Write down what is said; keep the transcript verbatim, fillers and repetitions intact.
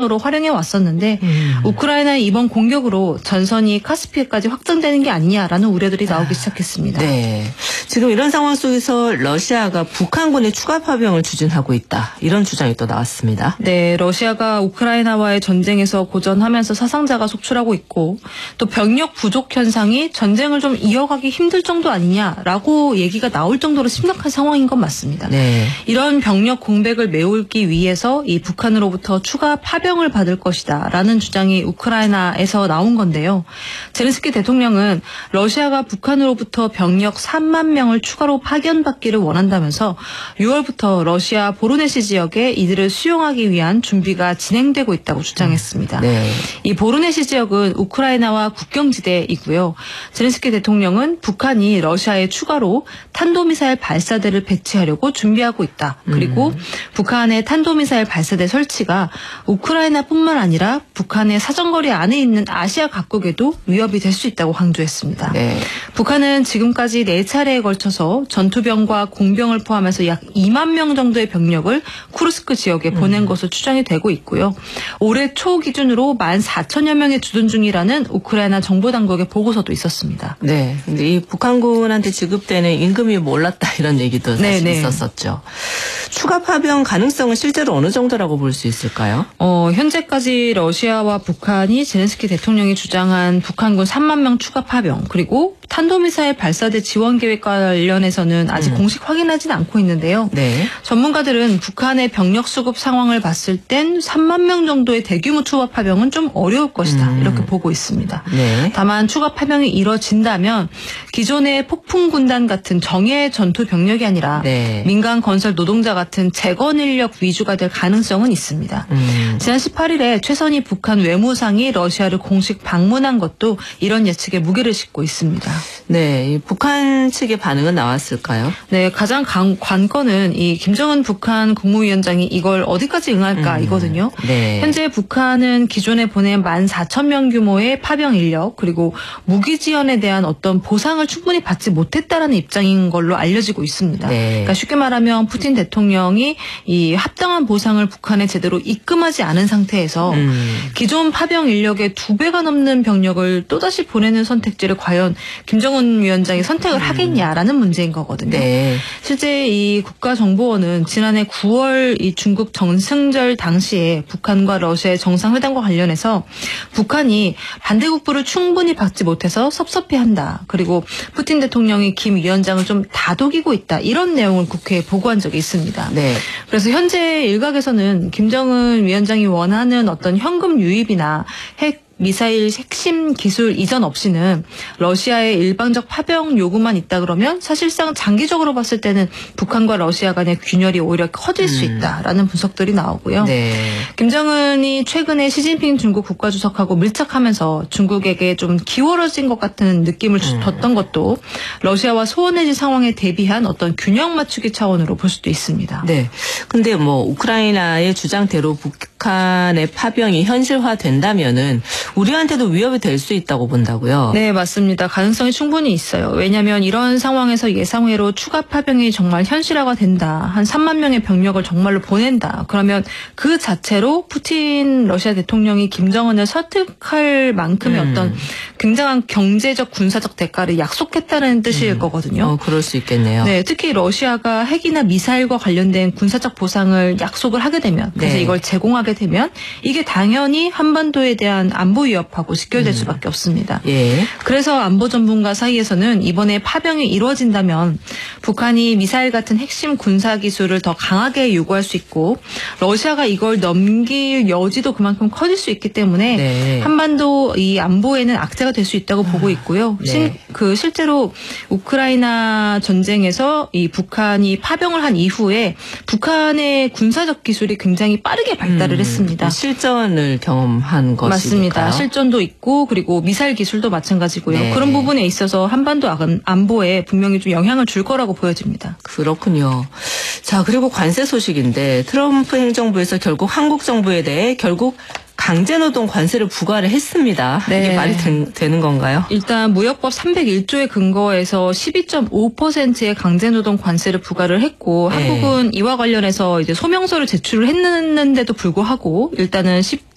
수단으로 활용해 왔었는데 음. 우크라이나의 이번 공격으로 전선이 카스피해까지 확장되는 게 아니냐라는 우려들이 나오기 시작했습니다. 네. 지금 이런 상황 속에서 러시아가 북한군의 추가 파병을 추진하고 있다. 이런 주장이 또 나왔습니다. 네, 러시아가 우크라이나와의 전쟁에서 고전하면서 사상자가 속출하고 있고 또 병력 부족 현상이 전쟁을 좀 이어가기 힘들 정도 아니냐라고 얘기가 나올 정도로 심각한 상황인 건 맞습니다. 네. 이런 병력 공백을 메우기 위해서 이 북한으로부터 추가 파병을 받을 것이다라는 주장이 우크라이나에서 나온 건데요. 젤렌스키 대통령은 러시아가 북한으로부터 병력 삼만 명을 추가로 파견받기를 원한다면서 유월부터 러시아 보르네시 지역에 이들을 수용하기 위한 준비가 진행되고 있다고 주장했습니다. 네. 이 보르네시 지역은 우크라이나와 국경지대이고요. 젤렌스키 대통령은 북한이 러시아에 추가로 탄도미사일 발사대를 배치하려고 준비하고 있다. 그리고 음. 북한의 탄도미사일 발사대 설치가 우크라이나뿐만 아니라 북한의 사정거리 안에 있는 아시아 각국에도 위협이 될 수 있다고 강조했습니다. 네. 북한은 지금까지 네 차례에 걸쳐서 전투병과 공병을 포함해서 약 이만 명 정도의 병력을 쿠르스크 지역에 보낸 음. 것으로 추정이 되고 있고요. 올해 초 기준으로 만 사천여 명이 주둔 중이라는 우크라이나 정보당국의 보고서도 있었습니다. 네. 근데 이 북한군한테 지급되는 임금이 몰랐다 이런 얘기도 사실 네네. 있었었죠. 추가 파병 가능성은 실제로 어느 정도라고 볼 수 있을까요? 어, 현재까지 러시아와 북한이 젤렌스키 대통령이 주장한 북한군 삼만 명 추가 파병 그리고 탄도미사일 발사대 지원 계획 관련해서는 아직 음. 공식 확인하지는 않고 있는데요. 네. 전문가들은 북한의 병력 수급 상황을 봤을 땐 삼만 명 정도의 대규모 추가 파병은 좀 어려울 것이다. 음. 이렇게 보고 있습니다. 네. 다만 추가 파병이 이뤄진다면 기존의 폭풍군단 같은 정예 전투 병력이 아니라 네. 민간 건설 노동자 같은 재건 인력 위주가 될 가능성은 있습니다. 음. 지난 십팔일에 최선희 북한 외무상이 러시아를 공식 방문한 것도 이런 예측에 무게를 싣고 있습니다. 네, 북한 측의 반응은 나왔을까요? 네, 가장 관, 관건은 이 김정은 북한 국무위원장이 이걸 어디까지 응할까이거든요. 음, 네. 현재 북한은 기존에 보낸 만 사천 명 규모의 파병 인력 그리고 무기 지원에 대한 어떤 보상을 충분히 받지 못했다라는 입장인 걸로 알려지고 있습니다. 네. 그러니까 쉽게 말하면 푸틴 대통령이 이 합당한 보상을 북한에 제대로 입금하지 않은 상태에서 음. 기존 파병 인력의 두 배가 넘는 병력을 또다시 보내는 선택지를 과연 김정은 위원장이 선택을 하겠냐라는 문제인 거거든요. 네. 실제 이 국가정보원은 지난해 구월 이 중국 정승절 당시에 북한과 러시아의 정상회담과 관련해서 북한이 반대국부를 충분히 받지 못해서 섭섭해한다. 그리고 푸틴 대통령이 김 위원장을 좀 다독이고 있다. 이런 내용을 국회에 보고한 적이 있습니다. 네. 그래서 현재 일각에서는 김정은 위원장이 원하는 어떤 현금 유입이나 핵 미사일 핵심 기술 이전 없이는 러시아의 일방적 파병 요구만 있다 그러면 사실상 장기적으로 봤을 때는 북한과 러시아 간의 균열이 오히려 커질 수 있다라는 분석들이 나오고요. 네. 김정은이 최근에 시진핑 중국 국가주석하고 밀착하면서 중국에게 좀 기울어진 것 같은 느낌을 음. 줬던 것도 러시아와 소원해질 상황에 대비한 어떤 균형 맞추기 차원으로 볼 수도 있습니다. 네. 근데 뭐 우크라이나의 주장대로 북한의 파병이 현실화된다면은 우리한테도 위협이 될 수 있다고 본다고요? 네, 맞습니다. 가능성이 충분히 있어요. 왜냐하면 이런 상황에서 예상외로 추가 파병이 정말 현실화가 된다. 한 삼만 명의 병력을 정말로 보낸다. 그러면 그 자체로 푸틴 러시아 대통령이 김정은을 설득할 만큼의 음. 어떤 굉장한 경제적 군사적 대가를 약속했다는 뜻일 음. 거거든요. 어, 그럴 수 있겠네요. 네, 특히 러시아가 핵이나 미사일과 관련된 군사적 보상을 약속을 하게 되면 그래서 네. 이걸 제공하게 되면 이게 당연히 한반도에 대한 안보 위협하고 직결될 음. 수밖에 없습니다. 예. 그래서 안보 전문가 사이에서는 이번에 파병이 이루어진다면 북한이 미사일 같은 핵심 군사 기술을 더 강하게 요구할 수 있고 러시아가 이걸 넘길 여지도 그만큼 커질 수 있기 때문에 네. 한반도 이 안보에는 악재가 될 수 있다고 아, 보고 있고요. 네. 실, 그 실제로 우크라이나 전쟁에서 이 북한이 파병을 한 이후에 북한의 군사적 기술이 굉장히 빠르게 발달을 음, 했습니다. 실전을 경험한 것이니까요. 맞습니다. 실전도 있고 그리고 미사일 기술도 마찬가지고요. 네. 그런 부분에 있어서 한반도 안보에 분명히 좀 영향을 줄 거라고 보여집니다. 그렇군요. 자, 그리고 관세 소식인데 트럼프 행정부에서 결국 한국 정부에 대해 결국 강제노동 관세를 부과를 했습니다. 네. 이게 말이 된, 되는 건가요? 일단 무역법 삼백일조에 근거해서 십이 점 오 퍼센트의 강제노동 관세를 부과를 했고 네. 한국은 이와 관련해서 이제 소명서를 제출을 했는데도 불구하고 일단은 십